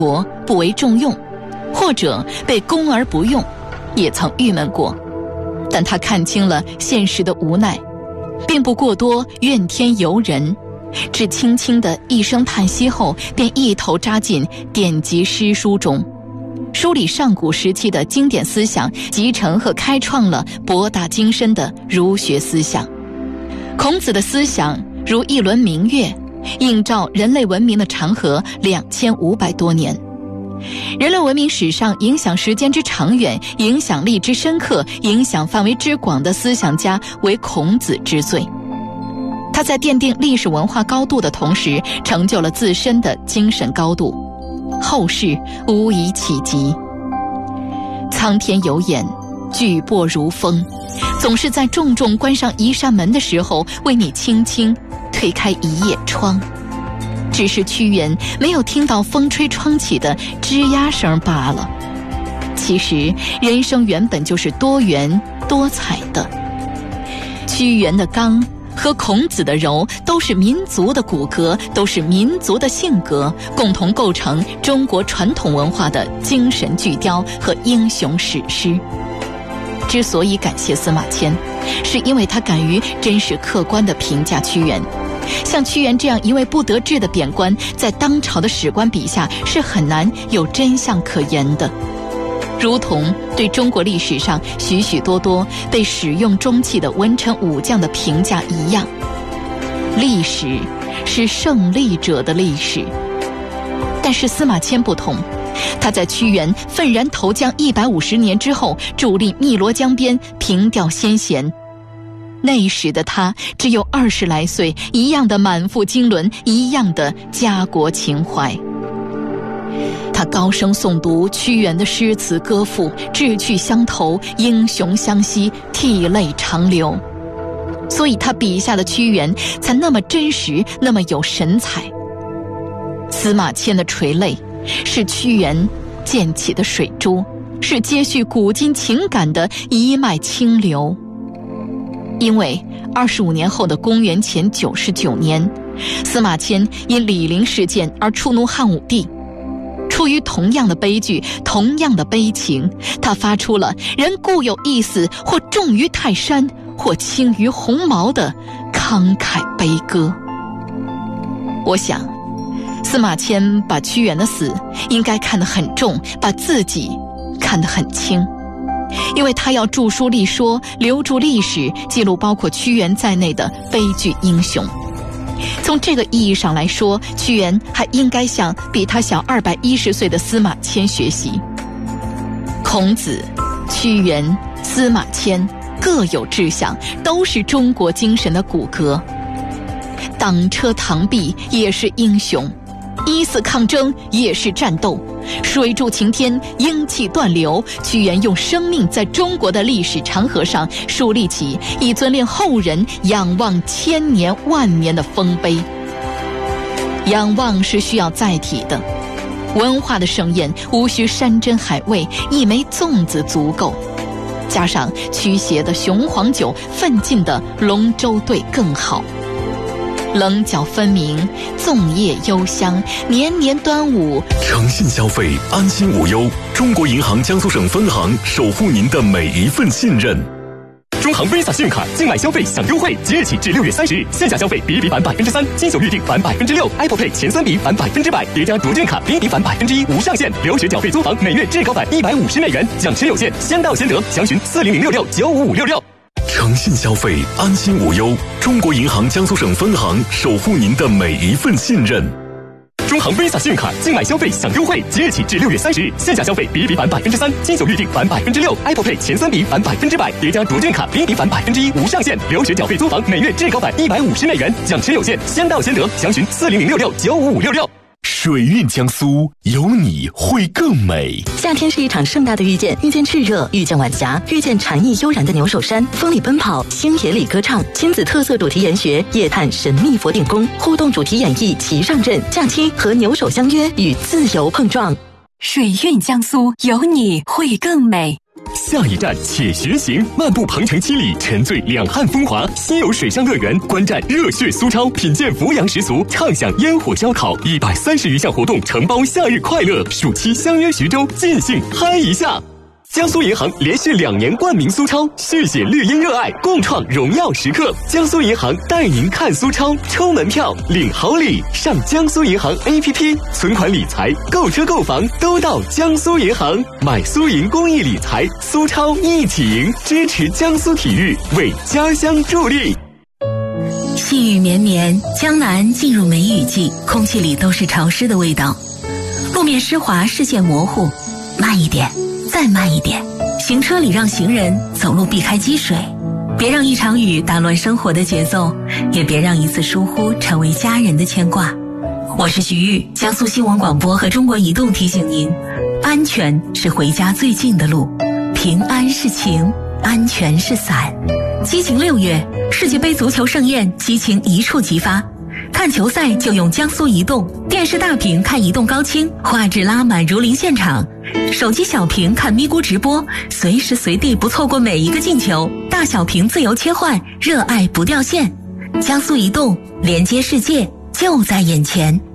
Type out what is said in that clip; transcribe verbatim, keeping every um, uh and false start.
国不为重用，或者被攻而不用，也曾郁闷过。但他看清了现实的无奈，并不过多怨天尤人，只轻轻的一声叹息后，便一头扎进典籍诗书中，梳理上古时期的经典思想，集成和开创了博大精深的儒学思想。孔子的思想如一轮明月，映照人类文明的长河两千五百多年。人类文明史上影响时间之长远、影响力之深刻、影响范围之广的思想家为孔子之最。他在奠定历史文化高度的同时，成就了自身的精神高度，后世无以企及。苍天有眼，巨擘如风，总是在重重关上一扇门的时候，为你轻轻推开一叶窗。只是屈原没有听到风吹窗起的吱呀声罢了。其实人生原本就是多元多彩的。屈原的刚和孔子的柔都是民族的骨骼，都是民族的性格，共同构成中国传统文化的精神巨雕和英雄史诗。之所以感谢司马迁，是因为他敢于真实客观地评价屈原。像屈原这样一位不得志的贬官，在当朝的史官笔下是很难有真相可言的，如同对中国历史上许许多多被使用中气的文臣武将的评价一样。历史是胜利者的历史，但是司马迁不同，他在屈原愤然投江一百五十年之后，伫立汨罗江边，平调先贤。那时的他只有二十来岁，一样的满腹经纶，一样的家国情怀。他高声诵读屈原的诗词歌赋，志趣相投，英雄相惜，涕泪长流。所以他笔下的屈原才那么真实，那么有神采。司马迁的垂泪是屈原溅起的水珠，是接续古今情感的一脉清流。因为二十五年后的公元前九十九年，司马迁因李陵事件而触怒汉武帝。出于同样的悲剧，同样的悲情，他发出了人固有一死，或重于泰山，或轻于鸿毛的慷慨悲歌。我想司马迁把屈原的死应该看得很重，把自己看得很轻，因为他要著书立说，留住历史，记录包括屈原在内的悲剧英雄。从这个意义上来说，屈原还应该向比他小二百一十岁的司马迁学习。孔子、屈原、司马迁各有志向，都是中国精神的骨骼。挡车螳臂也是英雄，一四抗争也是战斗，水柱擎天，英气断流。屈原用生命在中国的历史长河上树立起一尊令后人仰望千年万年的丰碑。仰望是需要载体的，文化的盛宴无需山珍海味，一枚粽子足够，加上驱邪的雄黄酒，奋进的龙舟队更好。棱角分明，粽叶幽香，年年端午。 诚信消费，安心无忧。中国银行江苏省分行守护您的每一份信任。 中行 Visa 信用卡境外消费享优惠，即日起至六月三十日，线下消费比一比返百分之三，金九预定返百分之六 ，Apple Pay 前三笔返百分之百，叠加卓券卡比一比返百分之一，无上限。留学缴费租房每月至高返一百五十美元，奖池有限，先到先得。详询四零零六六九五五六六。 诚信消费，安心无忧。中国银行江苏省分行守护您的每一份信任。 中行 Visa 信用卡境外消费享优惠，即日起至六月三十日，线下消费比一比返百分之三，金九预定返百分之六 ，Apple Pay 前三笔返百分之百，叠加卓券卡比一比返百分之一，无上限。留学缴费租房每月至高返一百五十美元，奖池有限，先到先得。详询四零零六六九五五六六。 水韵江苏，有你会更美。 夏天是一场盛大的遇见，遇见炽热，遇见晚霞，遇见禅意悠然的牛首山，风里奔跑，星野里歌唱，亲子特色主题研学，夜探神秘佛顶宫，互动主题演绎齐上阵，假期和牛首相约，与自由碰撞。 水韵江苏，有你会更美。 下一站且徐行，漫步鹏城七里，沉醉两汉风华。西游水上乐园，观战热血苏超，品鉴扶阳食俗，畅享烟火烧烤，一百三十余项活动承包夏日快乐。暑期相约徐州，尽兴嗨一下。江苏银行连续两年冠名苏超，续写绿茵热爱，共创荣耀时刻。江苏银行带您看苏超，抽门票领好礼，上江苏银行 A P P， 存款理财、购车购房都到江苏银行。买苏银公益理财，苏超一起赢，支持江苏体育，为家乡助力。 细雨绵绵，江南进入梅雨季，空气里都是潮湿的味道，路面湿滑，视线模糊，慢一点，再慢一点，行车礼让行人，走路避开积水，别让一场雨打乱生活的节奏，也别让一次疏忽成为家人的牵挂。我是徐玉，江苏新闻广播和中国移动提醒您，安全是回家最近的路，平安是情，安全是伞。激情六月，世界杯足球盛宴，激情一触即发。看球赛就用江苏移动，电视大屏看移动高清，画质拉满如临现场；手机小屏看咪咕直播，随时随地不错过每一个进球，大小屏自由切换，热爱不掉线。江苏移动，连接世界就在眼前。